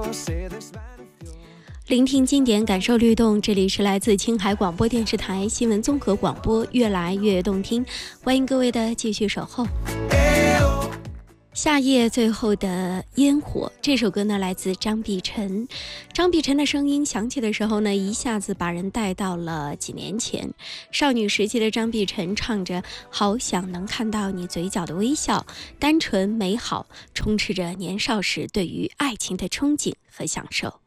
聆听经典，感受律动。这里是来自青海广播电视台新闻综合广播，越来越动听。欢迎各位的继续守候。夏夜最后的烟火，这首歌呢来自张碧晨。张碧晨的声音响起的时候呢，一下子把人带到了几年前。少女时期的张碧晨唱着好想能看到你嘴角的微笑，单纯美好，充斥着年少时对于爱情的憧憬和享受。